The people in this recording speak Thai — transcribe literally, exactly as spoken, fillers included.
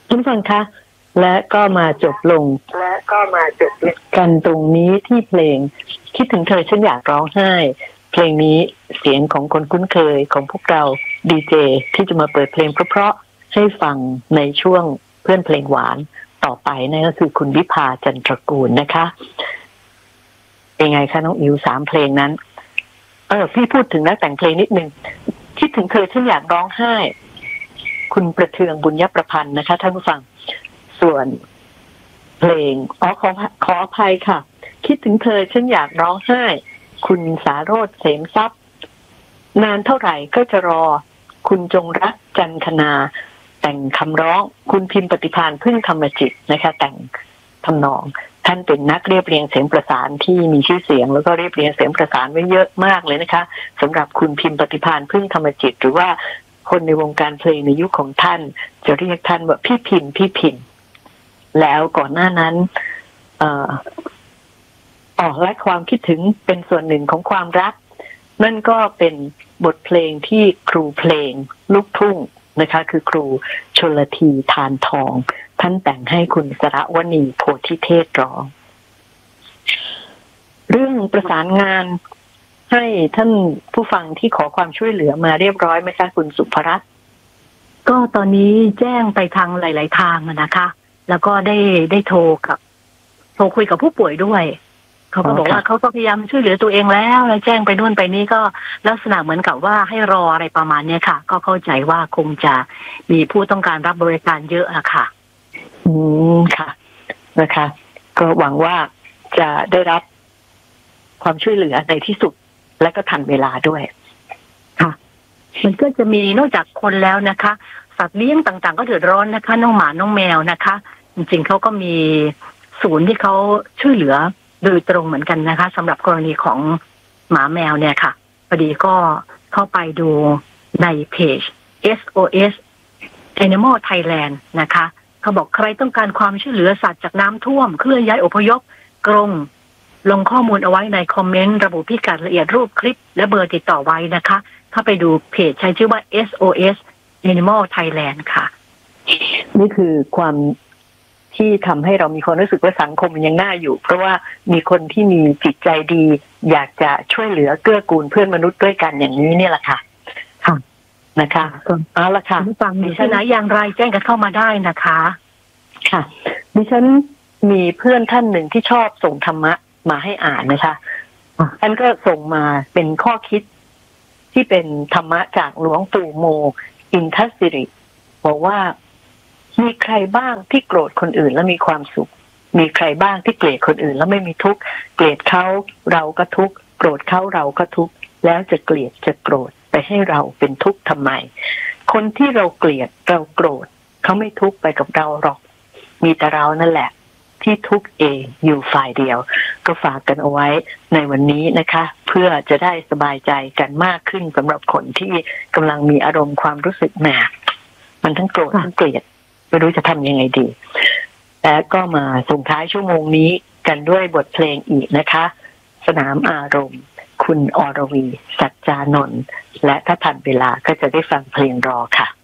ท่านฟังคะและก็มาจบลงและก็มาจบกันตรงนี้ที่เพลงคิดถึงเธอฉันอยากร้องไห้เพลงนี้เสียงของคนคุ้นเคยของพวกเราดีเจที่จะมาเปิดเพลงเพราะๆให้ฟังในช่วงเพื่อนเพลงหวานต่อไปนั่นก็คือคุณวิภาจันทรกูลนะคะเป็นไงคะน้องอิ๋วสามเพลงนั้นเออพี่พูดถึงนักแต่งเพลงนิดนึงคิดถึงเธอฉันอยากร้องไห้คุณประเทืองบุญยประพันธ์นะคะท่านผู้ฟังส่วนเพลงอ๋อขอขออภัยค่ะคิดถึงเธอฉันอยากร้องไห้คุณสาโรจน์เสมทรัพย์นานเท่าไหร่ก็จะรอคุณจงรักจันทนาแต่งคำร้องคุณพิมพ์ปฏิภาณพึ่งธรรมจิตนะคะแต่งทำนองท่านเป็นนักเรียบเรียงเสียงประสานที่มีชื่อเสียงแล้วก็เรียบเรียงเสียงประสานไว้เยอะมากเลยนะคะสำหรับคุณพิมพ์ปฏิภาณพึ่งธรรมจิตหรือว่าคนในวงการเพลงในยุคของท่านจะเรียกท่านว่าพี่พิมพ์พี่พิมพ์แล้วก่อนหน้านั้นเอ่ออ๋อและความคิดถึงเป็นส่วนหนึ่งของความรักนั่นก็เป็นบทเพลงที่ครูเพลงลูกทุ่งนะคะคือครูชลธีทานทองท่านแต่งให้คุณสระวณีโพธิเทศร้องเรื่องประสานงานให้ท่านผู้ฟังที่ขอความช่วยเหลือมาเรียบร้อยไหมคะคุณสุภรัตน์ก็ตอนนี้แจ้งไปทางหลายๆทางนะคะแล้วก็ได้ได้โทรกับโทรคุยกับผู้ป่วยด้วยเขาก็บอกว่าเขาก็พยายามช่วยเหลือตัวเองแล้วแล้วแจ้งไปนู่นไปนี่ก็ลักษณะเหมือนกับว่าให้รออะไรประมาณนี้ค่ะก็เข้าใจว่าคงจะมีผู้ต้องการรับบริการเยอะอะค่ะอืมค่ะนะคะก็หวังว่าจะได้รับความช่วยเหลือในที่สุดและก็ทันเวลาด้วยค่ะมันก็จะมีนอกจากคนแล้วนะคะสัตว์เลี้ยงต่างๆก็เดือดร้อนนะคะน้องหมาน้องแมวนะคะจริงๆเขาก็มีศูนย์ที่เขาช่วยเหลือโดยตรงเหมือนกันนะคะสำหรับกรณีของหมาแมวเนี่ยค่ะพอดีก็เข้าไปดูในเพจ เอส โอ เอส Animal Thailand นะคะเขาบอกใครต้องการความช่วยเหลือสัตว์จากน้ำท่วมเคลื่อนย้ายอพยพกรงลงข้อมูลเอาไว้ในคอมเมนต์ระบุพิกัดละเอียดรูปคลิปและเบอร์ติดต่อไว้นะคะถ้าไปดูเพจใช้ชื่อว่า เอส โอ เอส Animal Thailand ค่ะนี่คือความที่ทำให้เรามีความรู้สึกว่าสังคมมันยังน่าอยู่เพราะว่ามีคนที่มีจิตใจดีอยากจะช่วยเหลือเกื้อกูลเพื่อนมนุษย์ด้วยกันอย่างนี้เนี่ยแหละค่ะค่ะนะคะเอาละค่ะฟังดิฉันนะอย่างไรแจ้งกันเข้ามาได้นะคะค่ะดิฉันมีเพื่อนท่านหนึ่งที่ชอบส่งธรรมะมาให้อ่านนะคะท่านก็ส่งมาเป็นข้อคิดที่เป็นธรรมะจากหลวงปู่โมอินทศิริบอกว่ามีใครบ้างที่โกรธคนอื่นแล้วมีความสุขมีใครบ้างที่เกลียดคนอื่นแล้วไม่มีทุกข์เกลียดเขาเราก็ทุกข์โกรธเขาเราก็ทุกข์แล้วจะเกลียดจะโกรธไปให้เราเป็นทุกข์ทำไมคนที่เราเกลียดเราโกรธเขาไม่ทุกข์ไปกับเราหรอกมีแต่เรานั่นแหละที่ทุกข์เองอยู่ฝ่ายเดียวก็ฝากกันเอาไว้ในวันนี้นะคะเพื่อจะได้สบายใจกันมากขึ้นสำหรับคนที่กำลังมีอารมณ์ความรู้สึกแหมมันทั้งโกรธทั้งเกลียดไม่รู้จะทำยังไงดีและก็มาส่งท้ายชั่วโมงนี้กันด้วยบทเพลงอีกนะคะสนามอารมณ์คุณอรวีสัจจานนท์และถ้าทันเวลาก็จะได้ฟังเพลงรอค่ะ